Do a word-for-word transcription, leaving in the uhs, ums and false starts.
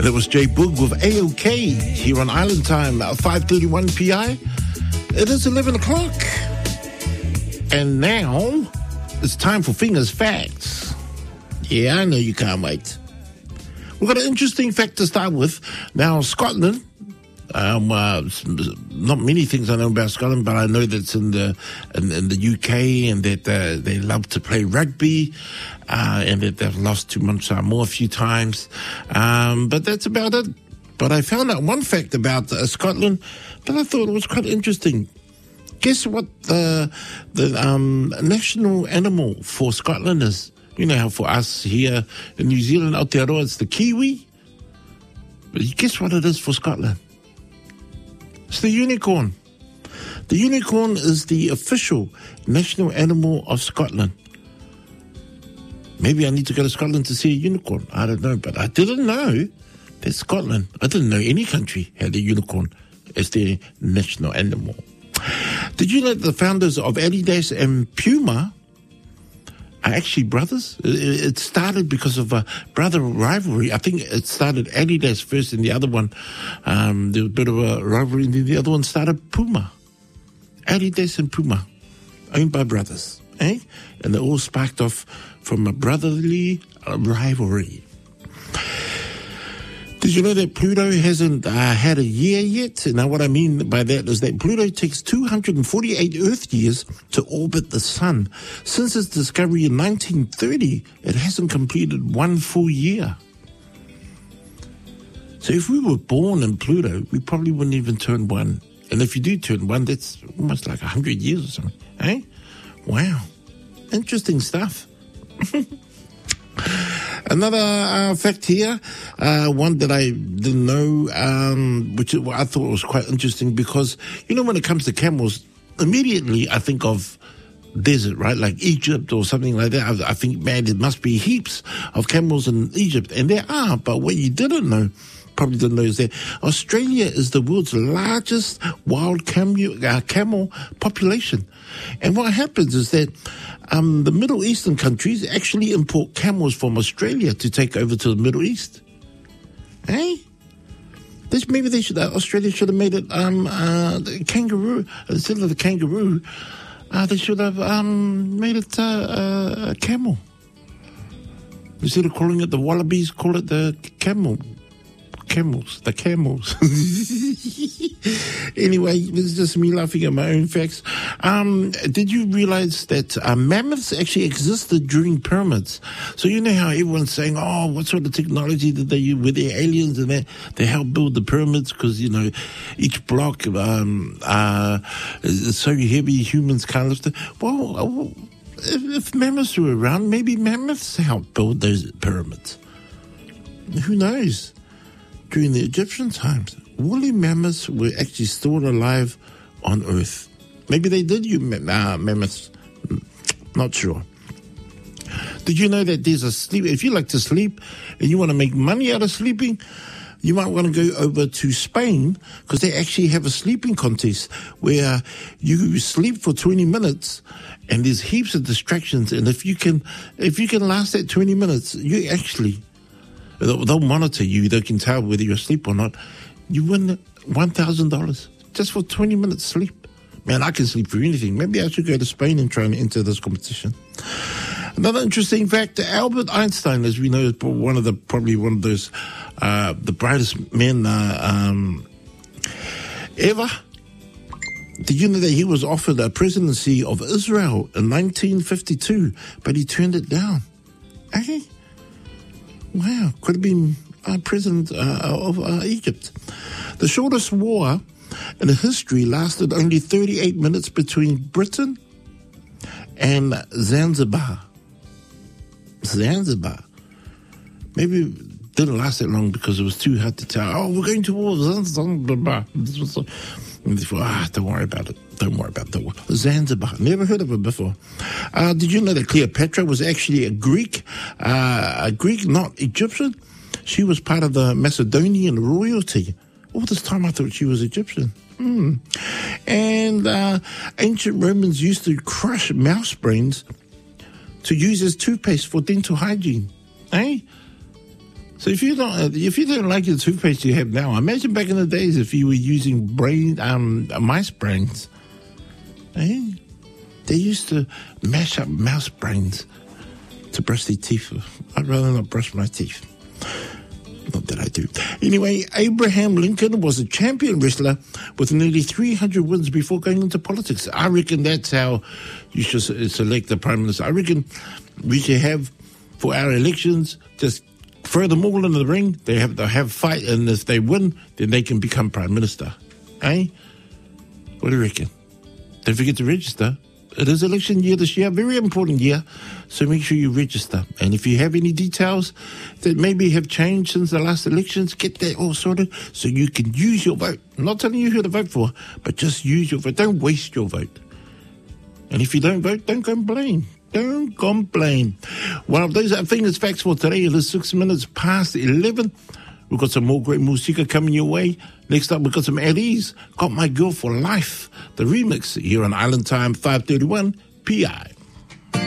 And it was Jay Boog with A O K here on Island Time, five thirty-one P I. It is eleven o'clock. And now it's time for Fingers Facts. Yeah, I know you can't wait. We've got an interesting fact to start with. Now, Scotland, um, uh, not many things I know about Scotland, but I know that it's in the in, in the U K and that uh, they love to play rugby uh, and that they've lost to Mont Samoa a few times. Um, but that's about it. But I found out one fact about uh, Scotland that I thought was quite interesting. Guess what the the um, national animal for Scotland is? You know how for us here in New Zealand, Aotearoa, it's the kiwi. But guess what it is for Scotland? It's the unicorn. The unicorn is the official national animal of Scotland. Maybe I need to go to Scotland to see a unicorn. I don't know, but I didn't know that Scotland, I didn't know any country had a unicorn as their national animal. Did you know that the founders of Adidas and Puma are actually brothers? It started because of a brother rivalry. I think it started Adidas first and the other one, um, there was a bit of a rivalry, and then the other one started Puma. Adidas and Puma, owned by brothers, eh? And they all sparked off from a brotherly rivalry. Did you know that Pluto hasn't uh, had a year yet? Now, what I mean by that is that Pluto takes two hundred forty-eight Earth years to orbit the Sun. Since its discovery in nineteen thirty, it hasn't completed one full year. So if we were born in Pluto, we probably wouldn't even turn one. And if you do turn one, that's almost like one hundred years or something, eh? Wow. Interesting stuff. Another uh, fact here, uh, one that I didn't know, um, which I thought was quite interesting because, you know, when it comes to camels, immediately I think of desert, right? Like Egypt or something like that. I, I think, man, there must be heaps of camels in Egypt. And there are, but what you didn't know, probably didn't know, is that Australia is the world's largest wild camel, uh, camel population. And what happens is that um, the Middle Eastern countries actually import camels from Australia to take over to the Middle East. Eh? This, maybe they should, uh, Australia should have made it um, uh, the kangaroo, instead of the kangaroo, uh, they should have um, made it uh, uh, a camel. Instead of calling it the wallabies, call it the camel. Camels, the camels. Anyway, this is just me laughing at my own facts. Um, did you realize that uh, mammoths actually existed during pyramids? So you know how everyone's saying, oh, what sort of technology did they use with their aliens and that? They helped build the pyramids because, you know, each block um, uh, is so heavy humans can't lift it. Well, if, if mammoths were around, maybe mammoths helped build those pyramids. Who knows? During the Egyptian times, woolly mammoths were actually still alive on Earth. Maybe they did use uh, mammoths. Not sure. Did you know that there's a sleep? If you like to sleep and you want to make money out of sleeping, you might want to go over to Spain because they actually have a sleeping contest where you sleep for twenty minutes and there's heaps of distractions. And if you can, if you can last that twenty minutes, you actually... They'll, they'll monitor you. They can tell whether you're asleep or not. You win one thousand dollars just for twenty minutes sleep. Man, I can sleep for anything. Maybe I should go to Spain and try and enter this competition. Another interesting fact, Albert Einstein, as we know, is one of the, probably one of those, uh, the brightest men uh, um, ever. Did you know that he was offered a presidency of Israel in nineteen fifty-two, but he turned it down? Okay. Wow, could have been uh, president uh, of uh, Egypt. The shortest war in history lasted only thirty-eight minutes between Britain and Zanzibar. Zanzibar. Maybe it didn't last that long because it was too hard to tell. Oh, we're going to war. Zanzibar. And they thought, ah, don't worry about it. Don't worry about that one. Zanzibar. Never heard of it before. Uh, did you know that Cleopatra was actually a Greek, uh, a Greek, not Egyptian? She was part of the Macedonian royalty. All this time I thought she was Egyptian. Mm. And uh, ancient Romans used to crush mouse brains to use as toothpaste for dental hygiene. Eh? So if you don't, if you don't like the toothpaste you have now, imagine back in the days if you were using brain, um, mice brains. Eh? They used to mash up mouse brains to brush their teeth. I'd rather not brush my teeth. Not that I do. Anyway, Abraham Lincoln was a champion wrestler with nearly three hundred wins before going into politics. I reckon that's how you should select the Prime Minister. I reckon we should have, for our elections, just throw them all in the ring. They have to have a fight, and if they win, then they can become Prime Minister. Eh? What do you reckon? Don't forget to register. It is election year this year, very important year, so make sure you register. And if you have any details that maybe have changed since the last elections, get that all sorted so you can use your vote. I'm not telling you who to vote for, but just use your vote. Don't waste your vote. And if you don't vote, don't complain. Don't complain. Well, those are famous facts for today. It is six minutes past eleven. We've got some more great music coming your way. Next up, we've got some Eddie's Got My Girl for Life, the remix here on Island Time five thirty-one P I.